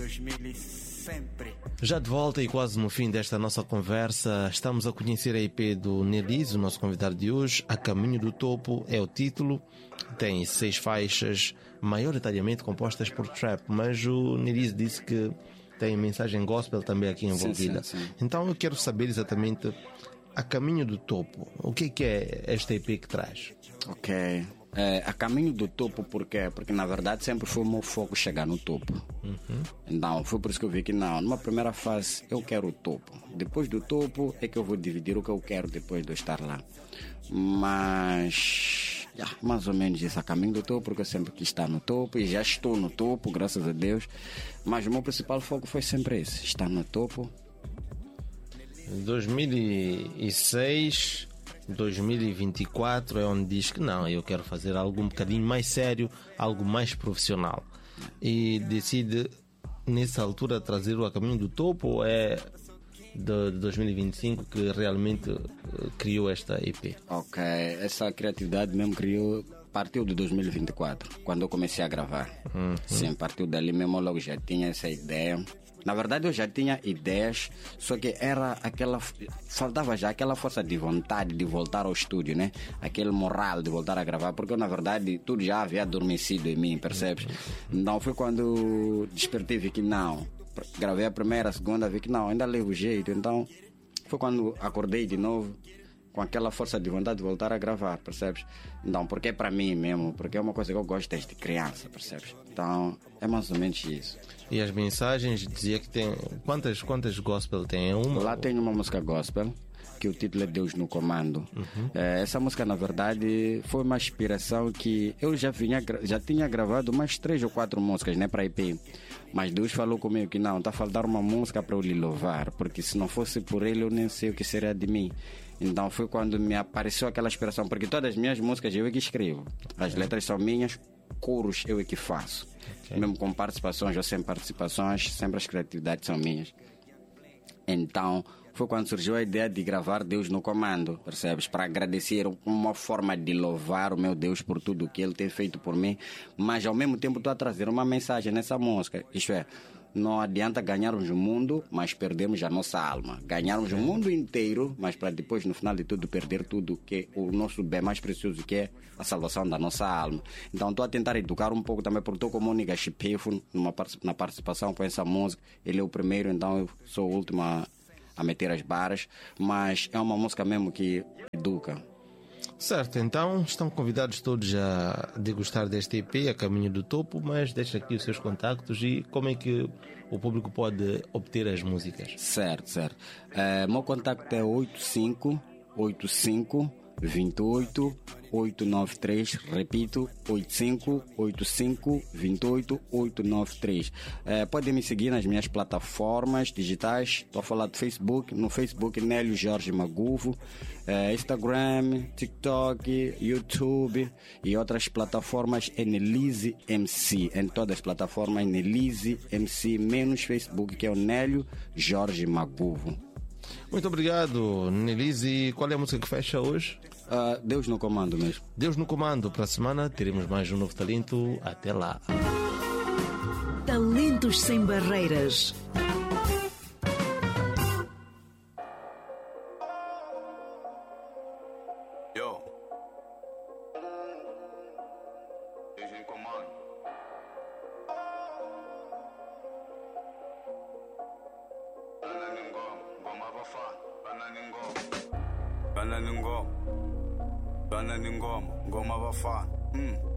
2000 sempre. Já de volta e quase no fim desta nossa conversa, estamos a conhecer a EP do Nelise, o nosso convidado de hoje. A Caminho do Topo é o título, tem 6 faixas, maioritariamente compostas por trap, mas o Nelise disse que tem mensagem gospel também aqui envolvida. Sim. Então eu quero saber exatamente A Caminho do Topo. O que é esta EP que traz? Ok. A Caminho do Topo, por quê? Porque na verdade sempre foi o meu foco chegar no topo. Então foi por isso que eu vi que numa primeira fase eu quero o topo. Depois do topo é que eu vou dividir o que eu quero depois de eu estar lá. Mas mais ou menos isso, A Caminho do Topo, porque eu sempre quis estar no topo e já estou no topo, graças a Deus. Mas o meu principal foco foi sempre esse, estar no topo. 2006, 2024 é onde diz que não, eu quero fazer algo um bocadinho mais sério, algo mais profissional. E decide nessa altura trazer o A Caminho do Topo, ou é de 2025 que realmente criou esta EP? Ok, essa criatividade mesmo partiu de 2024, quando eu comecei a gravar. Sim, partiu dali mesmo, logo já tinha essa ideia. Na verdade eu já tinha ideias, só que faltava já aquela força de vontade de voltar ao estúdio, né? Aquele moral de voltar a gravar, porque eu, na verdade tudo já havia adormecido em mim, percebes? Então foi quando despertei, vi que não, gravei a primeira, a segunda, vi que não, ainda levo jeito. Então foi quando acordei de novo com aquela força de vontade de voltar a gravar, percebes? Então, porque é para mim mesmo, porque é uma coisa que eu gosto desde criança, percebes? Então, é mais ou menos isso. E as mensagens, dizia que tem... Quantas gospel tem? Uma? Lá tem uma música gospel, que o título é Deus no Comando. Essa música, na verdade, foi uma inspiração que eu já tinha gravado umas 3 ou 4 músicas, né, para EP. Mas Deus falou comigo que não, está a faltar uma música para eu lhe louvar, porque se não fosse por ele eu nem sei o que seria de mim. Então foi quando me apareceu aquela inspiração, porque todas as minhas músicas eu é que escrevo. As letras são minhas, coros eu é que faço. Mesmo com participações ou sem participações, sempre as criatividades são minhas. Então foi quando surgiu a ideia de gravar Deus no Comando, percebes? Para agradecer, uma forma de louvar o meu Deus por tudo o que Ele tem feito por mim, mas ao mesmo tempo estou a trazer uma mensagem nessa música. Isto é, não adianta ganharmos o mundo, mas perdermos a nossa alma. Ganharmos o mundo inteiro, mas para depois, no final de tudo, perder tudo que é o nosso bem mais precioso, que é a salvação da nossa alma. Então estou a tentar educar um pouco também, porque estou como o Niga Chipefo na participação com essa música. Ele é o primeiro, então eu sou o último a meter as barras, mas é uma música mesmo que educa. Certo, então estão convidados todos a degustar deste EP, A Caminho do Topo, mas deixa aqui os seus contactos e como é que o público pode obter as músicas. Certo. Meu contacto é 8528 repito, 8528 podem me seguir nas minhas plataformas digitais. Estou a falar do Facebook, no Facebook Nélio Jorge Maguvo, Instagram, TikTok, YouTube e outras plataformas Nelise MC. Em todas as plataformas Nelise MC, menos Facebook, que é o Nélio Jorge Maguvo. Muito obrigado, Nelise. Qual é a música que fecha hoje? Deus no Comando mesmo. Deus no Comando. Para a semana teremos mais um novo talento. Até lá. Talentos sem barreiras. Yo. Deus no Comando. Banana ngoma, ngoma bafana.